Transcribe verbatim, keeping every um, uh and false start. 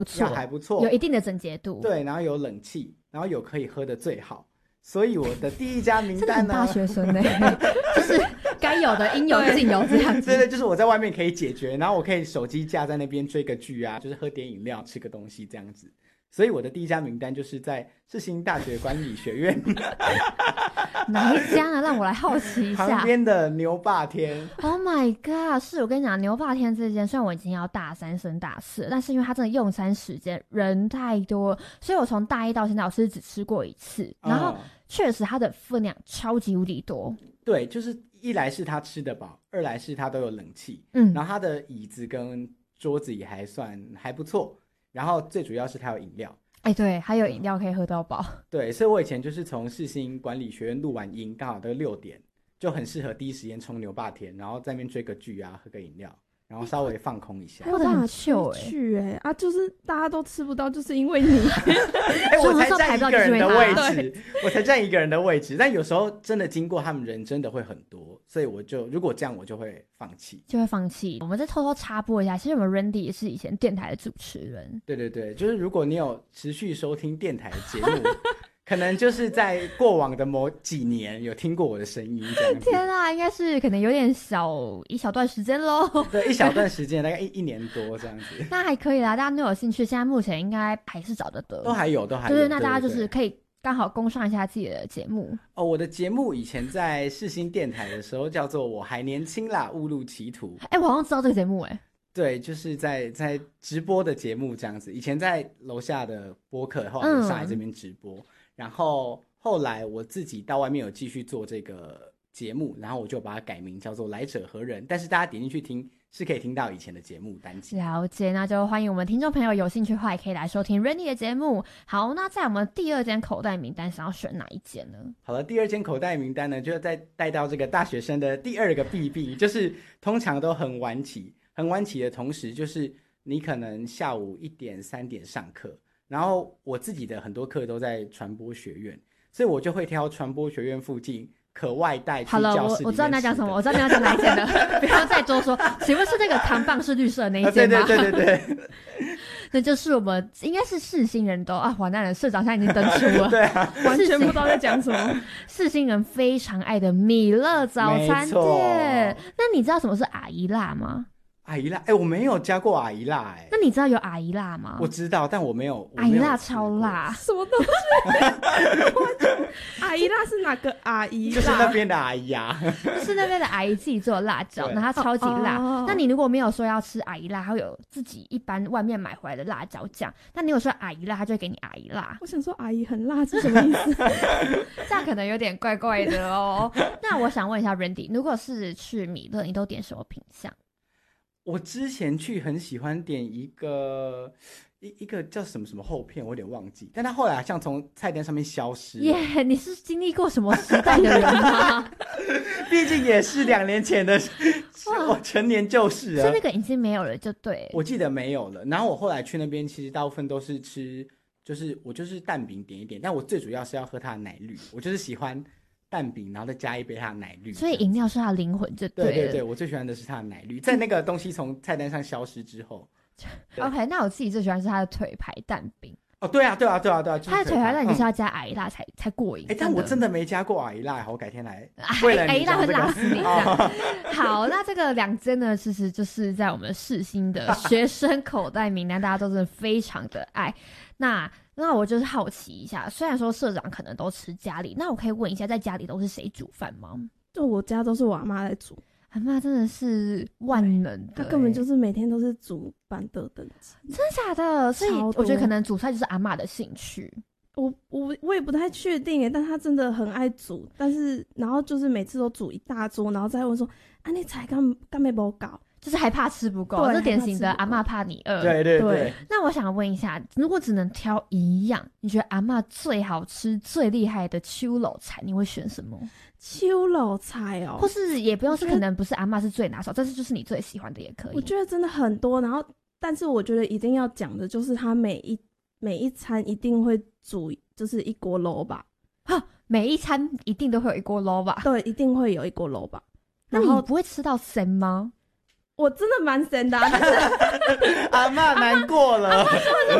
要还不错， 有一定的整洁度， 对，然后有冷气，然后有可以喝的最好。所以我的第一家名单呢， 大学生呢、欸，就是该有的应有尽有这样子。 对对，就是我在外面可以解决，然后我可以手机架在那边追个剧啊，就是喝点饮料、吃个东西这样子。所以我的第一家名单就是在世新大学管理学院。 哪一家呢？让我来好奇一下。 旁边的牛霸天。 Oh my god！ 是我跟你讲，牛霸天这间，虽然我已经要大三升大四了，但是因为它真的用餐时间人太多，所以我从大一到现在，我是只吃过一次。然后确实它的分量超级无敌多。 对，就是一来是它吃得饱，二来是它都有冷气，嗯，然后它的椅子跟桌子也还算还不错。然后最主要是它有饮料， 哎，对，还有饮料可以喝到饱。 对，所以我以前就是从世新管理学院录完音，刚好都六点，就很适合第一时间冲牛霸天，然后在那边追个剧啊，喝个饮料，然后稍微放空一下。 过得很秀哎、 欸，去哎、欸、啊，就是大家都吃不到，就是因为你。 哎、欸，我才占一个人的位置，我才占一个人的位置，但有时候真的经过他们人真的会很多，所以我就如果这样我就会放弃， 就会放弃。我们再偷偷插播一下，其实我们 Randy 也是以前电台的主持人。 对对对，就是如果你有持续收听电台的节目。可能就是在过往的某几年有听过我的声音这样子。 天啊，应该是可能有点小一小段时间咯。 对，一小段时间大概一一年多这样子。 那还可以啦，大家都有兴趣，现在目前应该还是找得得， 都还有都还有。 对，那大家就是可以刚好攻上一下自己的节目。 哦，我的节目以前在世新电台的时候叫做我还年轻啦，误入歧途。 哎、欸，我好像知道这个节目哎、欸。 对，就是在在直播的节目这样子，以前在楼下的播客，后来上来这边直播。嗯，然后后来我自己到外面有继续做这个节目，然后我就把它改名叫做来者何人，但是大家点进去听是可以听到以前的节目单集。 了解，那就欢迎我们听众朋友有兴趣的话也可以来收听 Randy 的节目。好，那在我们第二间口袋名单想要选哪一间呢？ 好了，第二间口袋名单呢就再带到这个大学生的第二个弊病，就是通常都很晚起，很晚起的同时就是你可能下午一点三点上课，然后我自己的很多课都在传播学院，所以我就会挑传播学院附近可外带去教室里面吃的。好了， 我我知道你要讲什么，我知道你要讲哪一间了，不要再多说。请问是那个扛棒是绿色的那一间吗？ 啊、对对对对对。 那就是我们应该是世新人都啊，完蛋了，社长现在已经登出了， 对啊， 完全不知道在讲什么。 世新人非常爱的米乐早餐店，那你知道什么是阿姨辣吗？ 阿姨辣，哎、欸，我没有加过阿姨辣、欸，哎， 那你知道有阿姨辣吗？ 我知道，但我没有。 阿姨辣超辣， 什么东西？阿姨辣是哪个阿姨辣？ 就是那边的阿姨啊， 是那边的阿姨自己做的辣椒，那它超级辣。哦、那你如果没有说要吃阿姨辣，它会有自己一般外面买回来的辣椒酱。那你有说阿姨辣，它就会给你阿姨辣。 我想说阿姨很辣是什么意思？ 这样可能有点怪怪的哦。那我想问一下 Randy， 如果是去米乐，你都点什么品项？ 我之前去很喜欢点一个一一个叫什么什么厚片，我有点忘记，但它后来好像从菜单上面消失了。 耶、yeah, 你是经历过什么时代的人吗？ 毕竟也是两年前的我成年旧事了， 所以那个已经没有了就对。 我记得没有了，然后我后来去那边其实大部分都是吃，就是我就是蛋饼点一点，但我最主要是要喝它的奶绿，我就是喜欢蛋饼，然后再加一杯它的奶绿， 所以饮料是它的灵魂就对了。 对对对，我最喜欢的是它的奶绿，在那个东西从菜单上消失之后。 OK， 那我自己最喜欢是它的腿排蛋饼。 哦，对啊，对啊，对啊，对啊， 它的腿排蛋就是要加阿姨辣才、嗯、才过瘾。 哎，但我真的没加过阿姨辣，我改天来。 为了阿姨辣会辣死你这样。哦、好，那这个两间呢，其实就是在我们世新的学生口袋名单，大家都真的非常的爱。那那我就是好奇一下，虽然说社长可能都吃家里，那我可以问一下，在家里都是谁煮饭吗？ 就我家都是我阿妈在煮。 阿嬷真的是万能的、欸， 她根本就是每天都是煮板豆等级， 真的假的？所以我觉得可能煮菜就是阿嬷的兴趣。 我我我也不太确定哎，但她真的很爱煮，但是然后就是每次都煮一大桌，然后再问说啊，你菜干干没不搞？ 就是还怕吃不够，这典型的阿嬷怕你饿。 对对 对, 对。 那我想问一下，如果只能挑一样，你觉得阿嬷最好吃、最厉害的秋老菜，你会选什么？ 秋老菜哦， 或是也不用是可能不是阿嬷是最拿手，但是就是你最喜欢的也可以。 我觉得真的很多，然后但是我觉得一定要讲的就是他每一每一餐一定会煮就是一锅肉吧， 哈，每一餐一定都会有一锅肉吧？ 对，一定会有一锅肉吧。 那你不会吃到咸吗？ 我真的蛮神的、啊，但是阿嬷难过了。